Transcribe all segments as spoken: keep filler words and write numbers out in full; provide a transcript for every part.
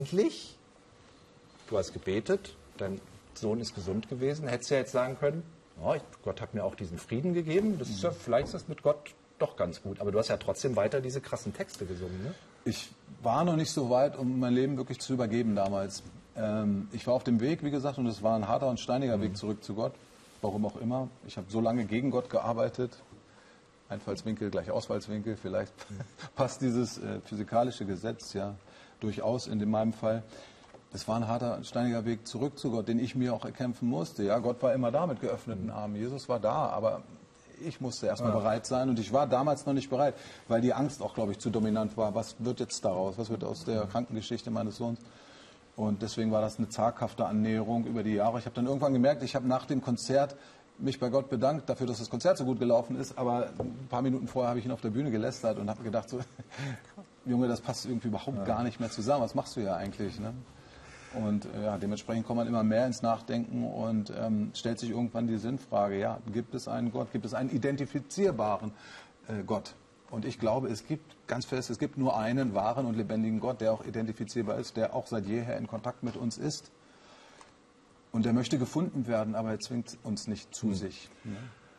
eigentlich, du hast gebetet, dein Sohn ist gesund gewesen, hättest du ja jetzt sagen können, oh, Gott hat mir auch diesen Frieden gegeben, das ist ja, vielleicht ist das mit Gott doch ganz gut. Aber du hast ja trotzdem weiter diese krassen Texte gesungen, ne? Ich war noch nicht so weit, um mein Leben wirklich zu übergeben damals. Ähm, ich war auf dem Weg, wie gesagt, und es war ein harter und steiniger mhm. Weg zurück zu Gott, warum auch immer. Ich habe so lange gegen Gott gearbeitet, Einfallswinkel gleich Ausfallswinkel, vielleicht passt dieses äh, physikalische Gesetz ja durchaus in meinem Fall. Es war ein harter, steiniger Weg zurück zu Gott, den ich mir auch erkämpfen musste. Ja, Gott war immer da mit geöffneten Armen. Jesus war da, aber ich musste erstmal ja. bereit sein. Und ich war damals noch nicht bereit, weil die Angst auch, glaube ich, zu dominant war. Was wird jetzt daraus? Was wird aus der Krankengeschichte meines Sohns? Und deswegen war das eine zaghafte Annäherung über die Jahre. Ich habe dann irgendwann gemerkt, ich habe nach dem Konzert mich bei Gott bedankt dafür, dass das Konzert so gut gelaufen ist. Aber ein paar Minuten vorher habe ich ihn auf der Bühne gelästert und habe gedacht, so, Junge, das passt irgendwie überhaupt ja. gar nicht mehr zusammen. Was machst du ja eigentlich? Ne? Und äh, ja, dementsprechend kommt man immer mehr ins Nachdenken und ähm, stellt sich irgendwann die Sinnfrage, ja, gibt es einen Gott, gibt es einen identifizierbaren äh, Gott? Und ich glaube, es gibt ganz fest, es gibt nur einen wahren und lebendigen Gott, der auch identifizierbar ist, der auch seit jeher in Kontakt mit uns ist. Und der möchte gefunden werden, aber er zwingt uns nicht zu mhm. sich. Ne?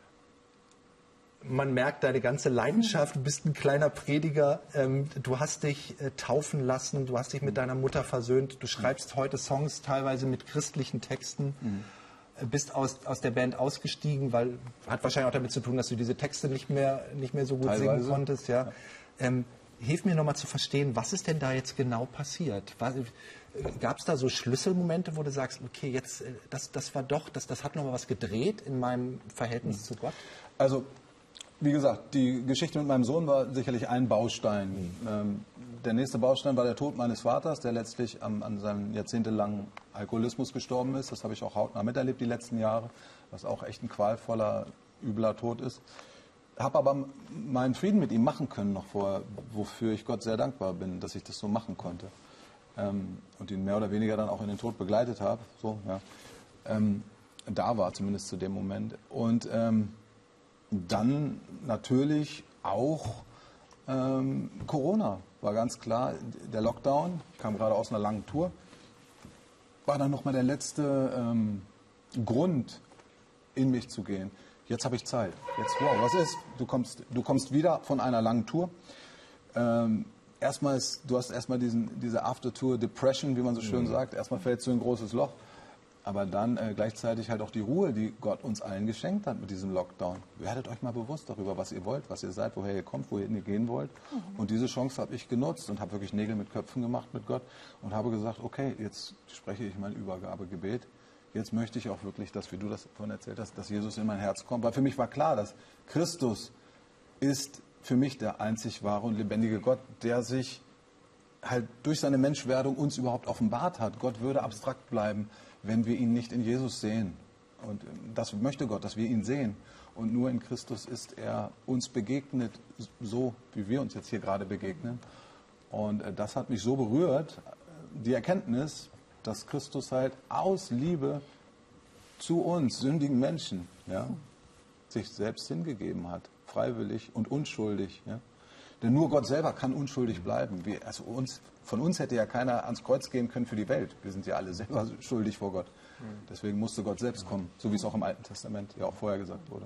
Man merkt deine ganze Leidenschaft, du bist ein kleiner Prediger, ähm, du hast dich äh, taufen lassen, du hast dich mit deiner Mutter versöhnt, du schreibst heute Songs teilweise mit christlichen Texten, mhm. äh, bist aus, aus der Band ausgestiegen, weil, hat wahrscheinlich auch damit zu tun, dass du diese Texte nicht mehr, nicht mehr so gut teilweise singen konntest. Ja. Ja. Ähm, hilf mir nochmal zu verstehen, was ist denn da jetzt genau passiert? Äh, Gab es da so Schlüsselmomente, wo du sagst, okay, jetzt, äh, das, das war doch, das, das hat nochmal was gedreht in meinem Verhältnis mhm. zu Gott? Also, wie gesagt, die Geschichte mit meinem Sohn war sicherlich ein Baustein. Ähm, der nächste Baustein war der Tod meines Vaters, der letztlich am, an seinem jahrzehntelangen Alkoholismus gestorben ist. Das habe ich auch hautnah miterlebt die letzten Jahre, was auch echt ein qualvoller, übler Tod ist. Habe aber meinen Frieden mit ihm machen können noch vorher, wofür ich Gott sehr dankbar bin, dass ich das so machen konnte. Ähm, und ihn mehr oder weniger dann auch in den Tod begleitet habe. So, ja. ähm, da war zumindest zu dem Moment. Und ähm, dann natürlich auch ähm, Corona, war ganz klar. Der Lockdown, kam gerade aus einer langen Tour, war dann nochmal der letzte ähm, Grund, in mich zu gehen. Jetzt habe ich Zeit. Jetzt, wow, was ist? Du kommst, du kommst wieder von einer langen Tour. Ähm, erstmal ist, du hast erstmal diesen, diese After-Tour-Depression, wie man so schön mhm. sagt. Erstmal fällst du in ein großes Loch. Aber dann äh, gleichzeitig halt auch die Ruhe, die Gott uns allen geschenkt hat mit diesem Lockdown. Werdet euch mal bewusst darüber, was ihr wollt, was ihr seid, woher ihr kommt, wohin ihr gehen wollt. Mhm. Und diese Chance habe ich genutzt und habe wirklich Nägel mit Köpfen gemacht mit Gott und habe gesagt, okay, jetzt spreche ich mein Übergabegebet. Jetzt möchte ich auch wirklich, dass, wie du das vorhin erzählt hast, dass Jesus in mein Herz kommt. Weil für mich war klar, dass Christus ist für mich der einzig wahre und lebendige Gott, der sich halt durch seine Menschwerdung uns überhaupt offenbart hat. Gott würde abstrakt bleiben, wenn wir ihn nicht in Jesus sehen. Und das möchte Gott, dass wir ihn sehen. Und nur in Christus ist er uns begegnet, so wie wir uns jetzt hier gerade begegnen. Und das hat mich so berührt, die Erkenntnis, dass Christus halt aus Liebe zu uns, sündigen Menschen, ja, sich selbst hingegeben hat, freiwillig und unschuldig. Ja. Denn nur Gott selber kann unschuldig bleiben. Wir, also uns, von uns hätte ja keiner ans Kreuz gehen können für die Welt. Wir sind ja alle selber schuldig vor Gott. Deswegen musste Gott selbst kommen, so wie es auch im Alten Testament ja auch vorher gesagt wurde.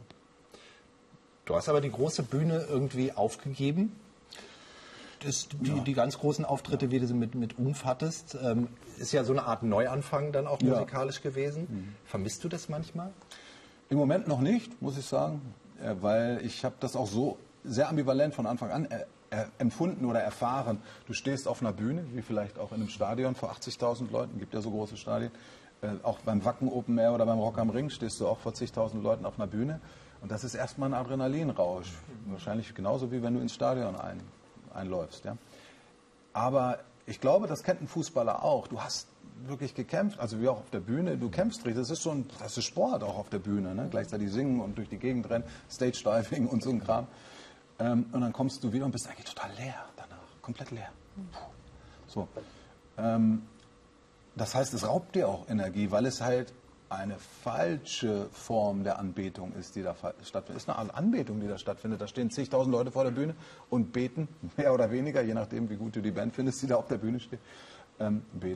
Du hast aber die große Bühne irgendwie aufgegeben. Das, die, ja. die ganz großen Auftritte, wie du sie mit, mit Umf hattest, ähm, ist ja so eine Art Neuanfang dann auch musikalisch ja. gewesen. Mhm. Vermisst du das manchmal? Im Moment noch nicht, muss ich sagen, weil ich habe das auch so sehr ambivalent von Anfang an er, er, empfunden oder erfahren. Du stehst auf einer Bühne, wie vielleicht auch in einem Stadion vor achtzigtausend Leuten, gibt ja so große Stadien. Äh, auch beim Wacken Open Air oder beim Rock am Ring stehst du auch vor zigtausend Leuten auf einer Bühne. Und das ist erstmal ein Adrenalinrausch. Mhm. Wahrscheinlich genauso wie wenn du ins Stadion ein, einläufst. Ja? Aber ich glaube, das kennt ein Fußballer auch. Du hast wirklich gekämpft, also wie auch auf der Bühne, du kämpfst richtig. Das ist so ein, das ist Sport auch auf der Bühne. Ne? Gleichzeitig singen und durch die Gegend rennen, Stage-Diving und so ein Kram. Ähm, und dann kommst du wieder und bist eigentlich total leer danach, komplett leer. Puh. So. Ähm, das heißt, es raubt dir auch Energie, weil es halt eine falsche Form der Anbetung ist, die da stattfindet. Es ist eine Anbetung, die da stattfindet. Da stehen zigtausend Leute vor der Bühne und beten, mehr oder weniger, je nachdem, wie gut du die Band findest, die da auf der Bühne steht. ähm,